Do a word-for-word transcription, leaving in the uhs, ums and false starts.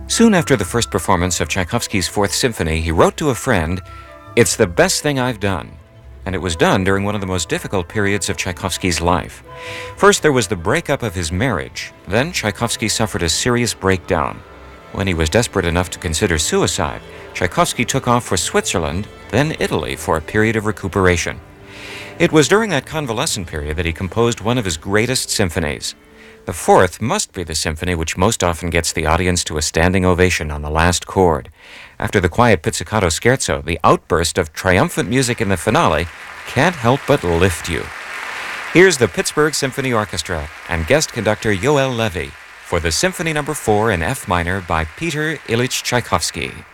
Soon after the first performance of Tchaikovsky's Fourth Symphony, he wrote to a friend, "It's the best thing I've done." And it was done during one of the most difficult periods of Tchaikovsky's life. First, there was the breakup of his marriage. Then, Tchaikovsky suffered a serious breakdown. When he was desperate enough to consider suicide, Tchaikovsky took off for Switzerland, then Italy, for a period of recuperation. It was during that convalescent period that he composed one of his greatest symphonies. The fourth must be the symphony which most often gets the audience to a standing ovation on the last chord. After the quiet pizzicato scherzo, the outburst of triumphant music in the finale can't help but lift you. Here's the Pittsburgh Symphony Orchestra and guest conductor Yoel Levy for the Symphony Number four in F minor by Peter Ilyich Tchaikovsky.